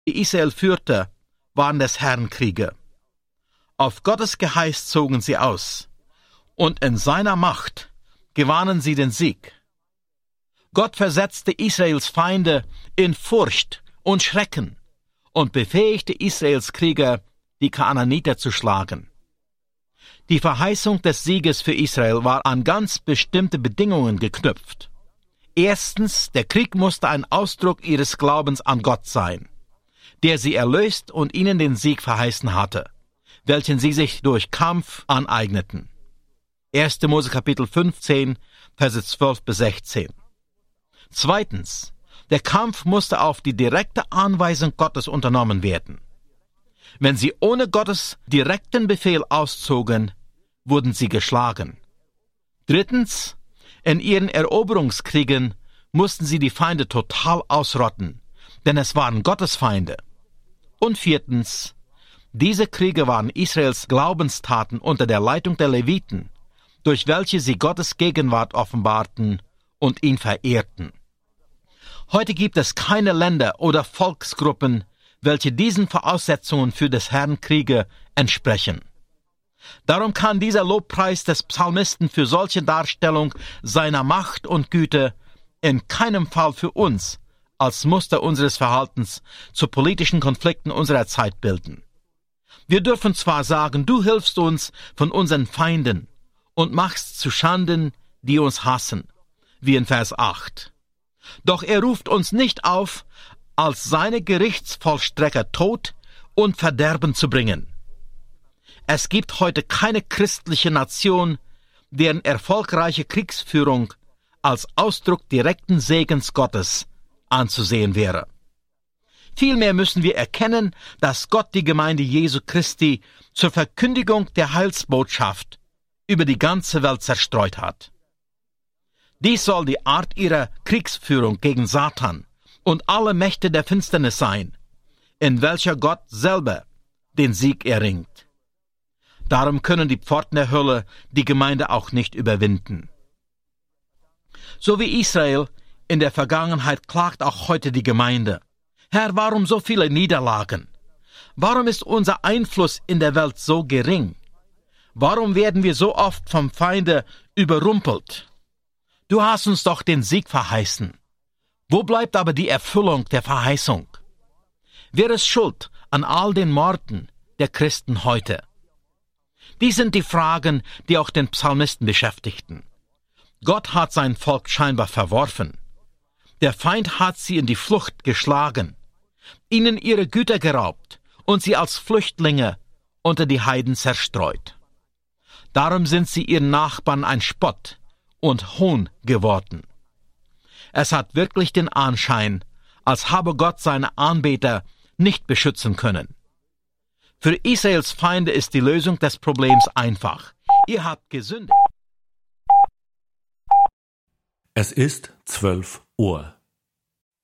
die Israel führte, waren des Herrn Kriege. Auf Gottes Geheiß zogen sie aus, und in seiner Macht gewannen sie den Sieg. Gott versetzte Israels Feinde in Furcht und Schrecken und befähigte Israels Krieger, die Kanaaniter zu schlagen. Die Verheißung des Sieges für Israel war an ganz bestimmte Bedingungen geknüpft. Erstens, der Krieg musste ein Ausdruck ihres Glaubens an Gott sein, der sie erlöst und ihnen den Sieg verheißen hatte, welchen sie sich durch Kampf aneigneten. 1. Mose Kapitel 15, Verse 12 bis 16. Zweitens, der Kampf musste auf die direkte Anweisung Gottes unternommen werden. Wenn sie ohne Gottes direkten Befehl auszogen, wurden sie geschlagen. Drittens, in ihren Eroberungskriegen mussten sie die Feinde total ausrotten, denn es waren Gottes Feinde. Und viertens, diese Kriege waren Israels Glaubenstaten unter der Leitung der Leviten, durch welche sie Gottes Gegenwart offenbarten und ihn verehrten. Heute gibt es keine Länder oder Volksgruppen, welche diesen Voraussetzungen für des Herrn Kriege entsprechen. Darum kann dieser Lobpreis des Psalmisten für solche Darstellung seiner Macht und Güte in keinem Fall für uns als Muster unseres Verhaltens zu politischen Konflikten unserer Zeit bilden. Wir dürfen zwar sagen, du hilfst uns von unseren Feinden und machst zu Schanden, die uns hassen, wie in Vers 8. Doch er ruft uns nicht auf, als seine Gerichtsvollstrecker Tod und Verderben zu bringen. Es gibt heute keine christliche Nation, deren erfolgreiche Kriegsführung als Ausdruck direkten Segens Gottes anzusehen wäre. Vielmehr müssen wir erkennen, dass Gott die Gemeinde Jesu Christi zur Verkündigung der Heilsbotschaft über die ganze Welt zerstreut hat. Dies soll die Art ihrer Kriegsführung gegen Satan und alle Mächte der Finsternis sein, in welcher Gott selber den Sieg erringt. Darum können die Pforten der Hölle die Gemeinde auch nicht überwinden. So wie Israel in der Vergangenheit klagt auch heute die Gemeinde: Herr, warum so viele Niederlagen? Warum ist unser Einfluss in der Welt so gering? Warum werden wir so oft vom Feinde überrumpelt? Du hast uns doch den Sieg verheißen. Wo bleibt aber die Erfüllung der Verheißung? Wer ist schuld an all den Morden der Christen heute? Dies sind die Fragen, die auch den Psalmisten beschäftigten. Gott hat sein Volk scheinbar verworfen. Der Feind hat sie in die Flucht geschlagen, ihnen ihre Güter geraubt und sie als Flüchtlinge unter die Heiden zerstreut. Darum sind sie ihren Nachbarn ein Spott und Hohn geworden. Es hat wirklich den Anschein, als habe Gott seine Anbeter nicht beschützen können. Für Israels Feinde ist die Lösung des Problems einfach. Ihr habt gesündigt. Es ist 12 Uhr.